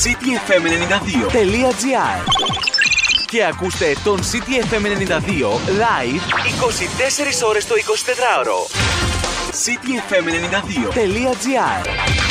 cityfm92.gr και ακούστε τον CityFM92 live 24 ώρες το 24ωρο. cityfm92.gr